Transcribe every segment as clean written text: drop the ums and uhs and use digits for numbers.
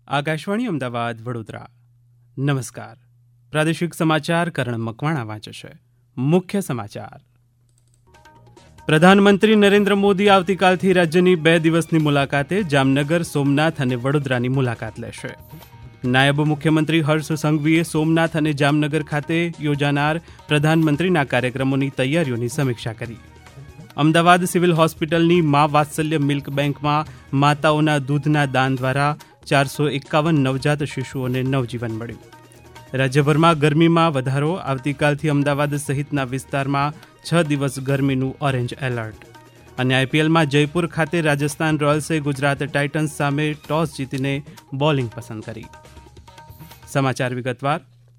આકાશવાણી અમદાવાદ વડોદરા. નમસ્કાર. પ્રાદેશિક સમાચાર કરણ મકવાણા વાંચે છે. મુખ્ય સમાચાર. પ્રધાનમંત્રી નરેન્દ્ર મોદી આવતીકાલથી રાજ્યની 2 દિવસની મુલાકાતે જામનગર, સોમનાથ અને વડોદરાની મુલાકાત લેશે. નાયબ મુખ્યમંત્રી હર્ષ સંઘવીએ સોમનાથ અને જામનગર ખાતે યોજાનાર પ્રધાનમંત્રીના કાર્યક્રમોની તૈયારીઓની સમીક્ષા કરી. અમદાવાદ સિવિલ હોસ્પિટલની મા વાત્સલ્ય મિલ્ક બેંકમાં માતાઓના દૂધના દાન દ્વારા 451 નવજાત શિશુઓને નવજીવન મળ્યું. રાજ્યભરમાં ગરમીમાં વધારો. આવતીકાલથી અમદાવાદ સહિતના વિસ્તારમાં 6 દિવસ ગરમીનું ઓરેન્જ એલર્ટ. અને આઈપીએલમાં જયપુર ખાતે રાજસ્થાન રોયલ્સે ગુજરાત ટાઇટન્સ સામે ટોસ જીતીને બોલિંગ પસંદ કરી. સમાચાર વિગતવાર.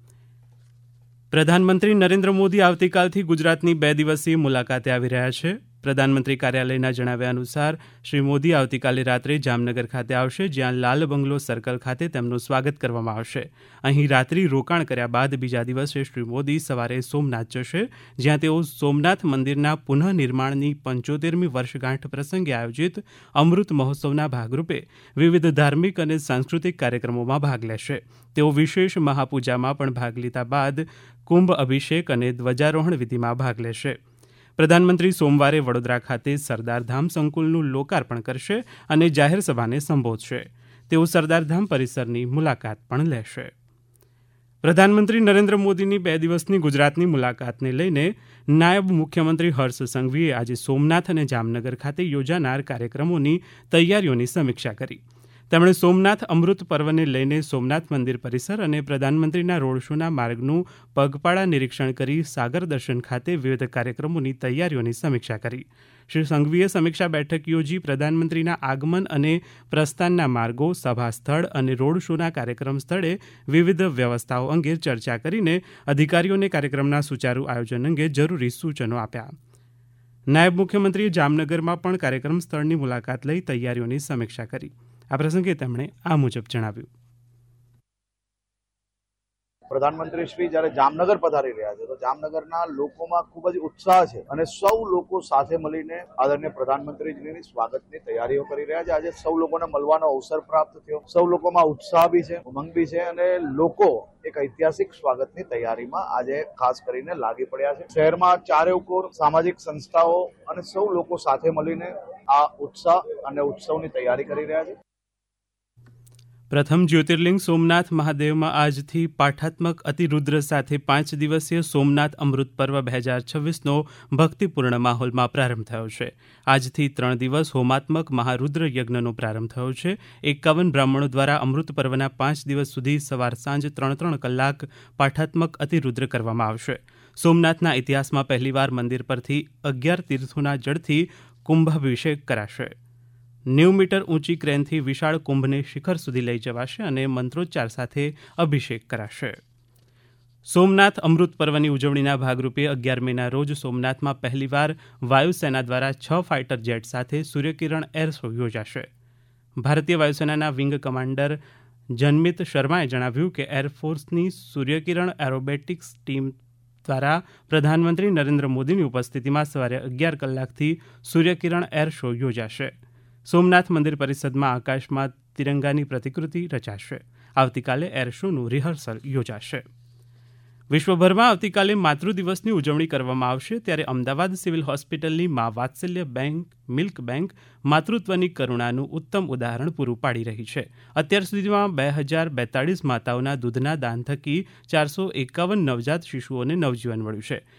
પ્રધાનમંત્રી નરેન્દ્ર મોદી આવતીકાલથી ગુજરાતની 2 દિવસીય મુલાકાતે આવી રહ્યા છે. પ્રધાનમંત્રી કાર્યાલયના જણાવ્યા અનુસાર શ્રી મોદી આવતીકાલે રાત્રે જામનગર ખાતે આવશે, જ્યાં લાલ બંગલો સર્કલ ખાતે તેમનું સ્વાગત કરવામાં આવશે. અહીં રાત્રિ રોકાણ કર્યા બાદ બીજા દિવસે શ્રી મોદી સવારે સોમનાથ જશે, જ્યાં તેઓ સોમનાથ મંદિરના પુનઃનિર્માણની 75મી વર્ષગાંઠ પ્રસંગે આયોજિત અમૃત મહોત્સવના ભાગરૂપે વિવિધ ધાર્મિક અને સાંસ્કૃતિક કાર્યક્રમોમાં ભાગ લેશે. તેઓ વિશેષ મહાપૂજામાં પણ ભાગ લીધા બાદ કુંભ અભિષેક અને ધ્વજારોહણ વિધિમાં ભાગ લેશે. પ્રધાનમંત્રી સોમવારે વડોદરા ખાતે સરદારધામ સંકુલનું લોકાર્પણ કરશે અને જાહેર સભાને સંબોધશે. તેઓ સરદારધામ પરિસરની મુલાકાત પણ લેશે. પ્રધાનમંત્રી નરેન્દ્ર મોદીની 2 દિવસની ગુજરાતની મુલાકાતને લઈને નાયબ મુખ્યમંત્રી હર્ષ સંઘવીએ આજે સોમનાથ અને જામનગર ખાતે યોજાનાર કાર્યક્રમોની તૈયારીઓની સમીક્ષા કરી. તેમણે સોમનાથ અમૃત પર્વને લઈને સોમનાથ મંદિર પરિસર અને પ્રધાનમંત્રીના રોડ શોના માર્ગનું પગપાળા નિરીક્ષણ કરી સાગર દર્શન ખાતે વિવિધ કાર્યક્રમોની તૈયારીઓની સમીક્ષા કરી. શ્રી સંઘવીએ સમીક્ષા બેઠક યોજી પ્રધાનમંત્રીના આગમન અને પ્રસ્થાનના માર્ગો, સભા સ્થળ અને રોડ શોના કાર્યક્રમ સ્થળે વિવિધ વ્યવસ્થાઓ અંગે ચર્ચા કરીને અધિકારીઓને કાર્યક્રમના સુચારુ આયોજન અંગે જરૂરી સૂચનો આપ્યા. નાયબ મુખ્યમંત્રીએ જામનગરમાં પણ કાર્યક્રમ સ્થળની મુલાકાત લઈ તૈયારીઓની સમીક્ષા કરી. આ પ્રસંગે તેમણે આ મુજબ જણાવ્યું. પ્રધાનમંત્રી શ્રી જ્યારે જામનગર પધારી રહ્યા છે તો જામનગરના લોકોમાં ખૂબ જ ઉત્સાહ છે અને સૌ લોકો સાથે મળીને આદરણીય પ્રધાનમંત્રીજીની સ્વાગતની તૈયારીઓ કરી રહ્યા છે. આજે સૌ લોકોને મળવાનો અવસર પ્રાપ્ત થયો. સૌ લોકોમાં ઉત્સાહ બી છે, ઉમંગ બી છે અને લોકો એક ઐતિહાસિક સ્વાગતની તૈયારીમાં આજે ખાસ કરીને લાગી પડ્યા છે. શહેરમાં ચારે કોર સામાજિક સંસ્થાઓ અને સૌ લોકો સાથે મળીને આ ઉત્સાહ અને ઉત્સવની તૈયારી કરી રહ્યા છે. પ્રથમ જ્યોતિર્લિંગ સોમનાથ મહાદેવમાં આજથી પાઠાત્મક અતિરુદ્ર સાથે 5 દિવસીય સોમનાથ અમૃત પર્વ 2026નો ભક્તિપૂર્ણ માહોલમાં પ્રારંભ થયો છે. આજથી 3 દિવસ હોમાત્મક મહારુદ્ર યજ્ઞનો પ્રારંભ થયો છે. 51 બ્રાહ્મણો દ્વારા અમૃત પર્વના 5 દિવસ સુધી સવાર સાંજ 3-3 કલાક પાઠાત્મક અતિરુદ્ર કરવામાં આવશે. સોમનાથના ઇતિહાસમાં પહેલીવાર મંદિર પરથી 11 તીર્થોના જળથી કુંભાભિષેક કરાશે. 90 મીટર ઊંચી ક્રેનથી વિશાળ કુંભને શિખર સુધી લઈ જવાશે અને મંત્રોચ્ચાર સાથે અભિષેક કરાશે. સોમનાથ અમૃત પર્વની ઉજવણીના ભાગરૂપે 11 મેના રોજ સોમનાથમાં પહેલીવાર વાયુસેના દ્વારા 6 ફાઇટર જેટ સાથે સૂર્યકિરણ એર શો યોજાશે. ભારતીય વાયુસેનાના વિંગ કમાન્ડર જનમિત શર્માએ જણાવ્યું કે એરફોર્સની સૂર્યકિરણ એરોબેટિક્સ ટીમ દ્વારા પ્રધાનમંત્રી નરેન્દ્ર મોદીની ઉપસ્થિતિમાં સવારે 11 કલાકથી સૂર્યકિરણ એર શો યોજાશે. સોમનાથ મંદિર પરિષદમાં આકાશમાં તિરંગાની પ્રતિકૃતિ રચાશે. આવતીકાલે એર શોનું રિહર્સલ યોજાશે. વિશ્વભરમાં આવતીકાલે માતૃ દિવસની ઉજવણી કરવામાં આવશે, ત્યારે અમદાવાદ સિવિલ હોસ્પિટલની મા વાત્સલ્ય મિલ્ક બેંક માતૃત્વની કરુણાનું ઉત્તમ ઉદાહરણ પૂરું પાડી રહી છે. અત્યાર સુધીમાં 2042 માતાઓના દૂધના દાન થકી 451 નવજાત શિશુઓને નવજીવન મળ્યું છે.